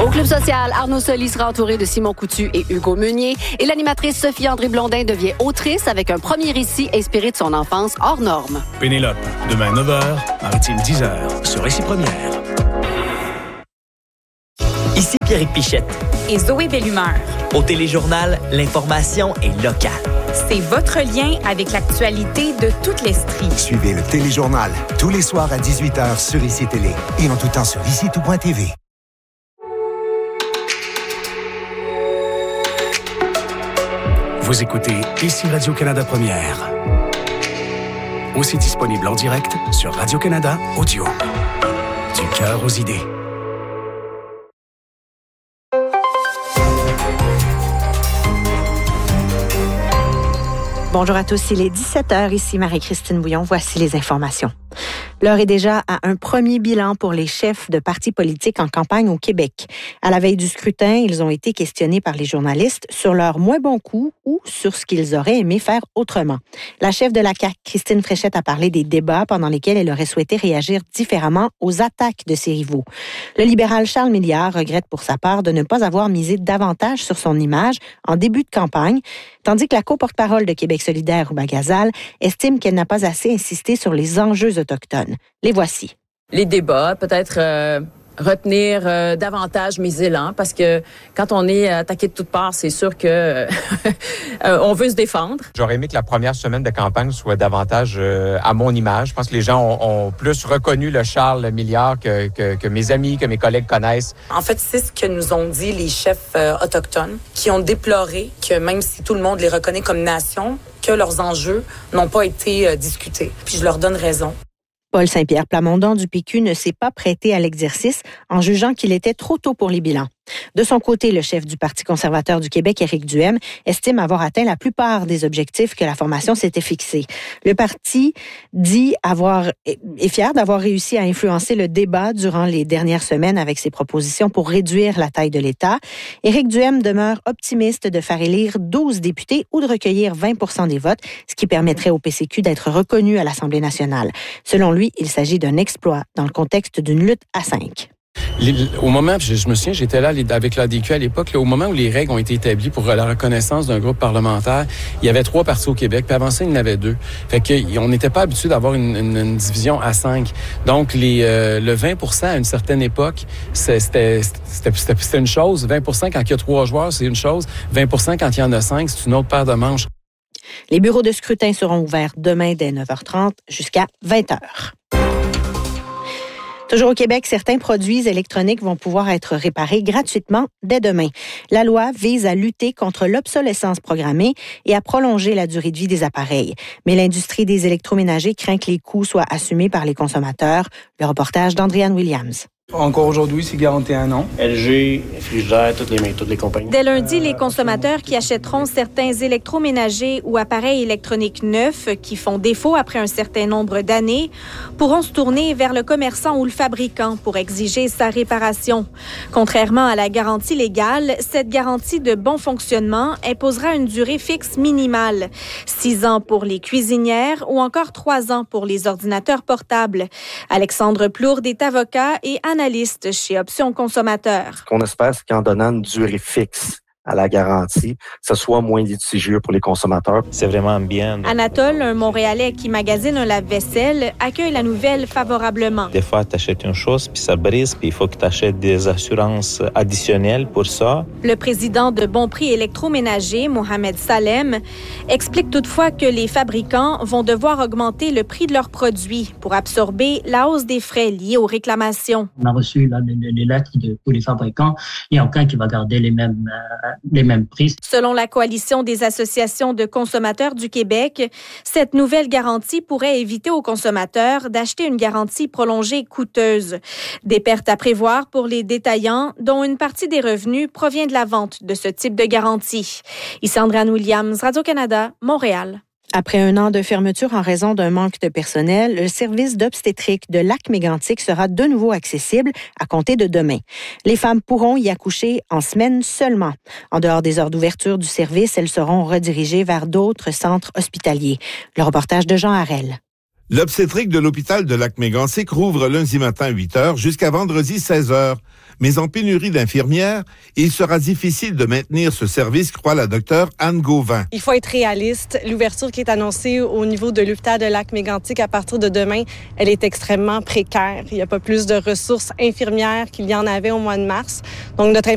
Au Club social, Arnaud Soli sera entouré de Simon Coutu et Hugo Meunier. Et l'animatrice Sophie-André Blondin devient autrice avec un premier récit inspiré de son enfance hors norme. Pénélope, demain 9h, Maritime 10h, sur Récit Première. Ici Pierrick Pichette. Et Zoé Bellumeur. Au Téléjournal, l'information est locale. C'est votre lien avec l'actualité de toute l'Estrie. Suivez le Téléjournal tous les soirs à 18h sur ICI Télé et en tout temps sur ICI.tv. Vous écoutez ici Radio-Canada Première. Aussi disponible en direct sur Radio-Canada Audio. Du cœur aux idées. Bonjour à tous, il est 17h, ici Marie-Christine Bouillon, voici les informations. L'heure est déjà à un premier bilan pour les chefs de partis politiques en campagne au Québec. À la veille du scrutin, ils ont été questionnés par les journalistes sur leurs moins bons coups ou sur ce qu'ils auraient aimé faire autrement. La chef de la CAQ, Christine Fréchette, a parlé des débats pendant lesquels elle aurait souhaité réagir différemment aux attaques de ses rivaux. Le libéral Charles Milliard regrette pour sa part de ne pas avoir misé davantage sur son image en début de campagne, tandis que la co-porte-parole de Québec solidaire, Rouba Gazal, estime qu'elle n'a pas assez insisté sur les enjeux autochtones. Les voici. Les débats, peut-être retenir davantage mes élans, parce que quand on est attaqué de toutes parts, c'est sûr que on veut se défendre. J'aurais aimé que la première semaine de campagne soit davantage à mon image. Je pense que les gens ont plus reconnu le Charles Milliard que mes amis, que mes collègues connaissent. En fait, c'est ce que nous ont dit les chefs autochtones, qui ont déploré que même si tout le monde les reconnaît comme nation, que leurs enjeux n'ont pas été discutés. Puis je leur donne raison. Paul Saint-Pierre Plamondon du PQ ne s'est pas prêté à l'exercice en jugeant qu'il était trop tôt pour les bilans. De son côté, le chef du Parti conservateur du Québec, Éric Duhaime, estime avoir atteint la plupart des objectifs que la formation s'était fixés. Le parti est fier d'avoir réussi à influencer le débat durant les dernières semaines avec ses propositions pour réduire la taille de l'État. Éric Duhaime demeure optimiste de faire élire 12 députés ou de recueillir 20% des votes, ce qui permettrait au PCQ d'être reconnu à l'Assemblée nationale. Selon lui, il s'agit d'un exploit dans le contexte d'une lutte à 5. Au moment, je me souviens, j'étais là avec l'ADQ à l'époque, au moment où les règles ont été établies pour la reconnaissance d'un groupe parlementaire, il y avait 3 partis au Québec, puis avant ça, il y en avait 2. Fait qu'on n'était pas habitué d'avoir une division à 5. Donc, le 20% à une certaine époque, c'était une chose. 20% quand il y a 3 joueurs, c'est une chose. 20% quand il y en a 5, c'est une autre paire de manches. Les bureaux de scrutin seront ouverts demain dès 9h30 jusqu'à 20h. Toujours au Québec, certains produits électroniques vont pouvoir être réparés gratuitement dès demain. La loi vise à lutter contre l'obsolescence programmée et à prolonger la durée de vie des appareils. Mais l'industrie des électroménagers craint que les coûts soient assumés par les consommateurs. Le reportage d'Andréane Williams. Encore aujourd'hui, c'est garanti 1 an. LG, Frigidaire, toutes les compagnies. Dès lundi, les consommateurs qui achèteront certains électroménagers ou appareils électroniques neufs qui font défaut après un certain nombre d'années pourront se tourner vers le commerçant ou le fabricant pour exiger sa réparation. Contrairement à la garantie légale, cette garantie de bon fonctionnement imposera une durée fixe minimale. 6 ans pour les cuisinières ou encore 3 ans pour les ordinateurs portables. Alexandre Plourde est avocat et analyste chez Options Consommateurs. Ce qu'on espère, c'est qu'en donnant une durée fixe à la garantie, que ce soit moins litigieux pour les consommateurs. C'est vraiment bien. Anatole, un Montréalais qui magasine un lave-vaisselle, accueille la nouvelle favorablement. Des fois, tu achètes une chose, puis ça brise, puis il faut que tu achètes des assurances additionnelles pour ça. Le président de Bon Prix Électroménager, Mohamed Salem, explique toutefois que les fabricants vont devoir augmenter le prix de leurs produits pour absorber la hausse des frais liés aux réclamations. On a reçu les lettres de tous les fabricants. Il n'y a aucun qui va garder les mêmes prix. Selon la Coalition des associations de consommateurs du Québec, cette nouvelle garantie pourrait éviter aux consommateurs d'acheter une garantie prolongée coûteuse. Des pertes à prévoir pour les détaillants, dont une partie des revenus provient de la vente de ce type de garantie. Ici Andréane Williams, Radio-Canada, Montréal. Après 1 an de fermeture en raison d'un manque de personnel, le service d'obstétrique de Lac-Mégantic sera de nouveau accessible à compter de demain. Les femmes pourront y accoucher en semaine seulement. En dehors des heures d'ouverture du service, elles seront redirigées vers d'autres centres hospitaliers. Le reportage de Jean Harel. L'obstétrique de l'hôpital de Lac-Mégantic rouvre lundi matin 8h jusqu'à vendredi 16h. mais en pénurie d'infirmières, il sera difficile de maintenir ce service, croit la docteure Anne Gauvin. Il faut être réaliste. L'ouverture qui est annoncée au niveau de l'hôpital de Lac-Mégantic à partir de demain, elle est extrêmement précaire. Il n'y a pas plus de ressources infirmières qu'il y en avait au mois de mars. Donc, notre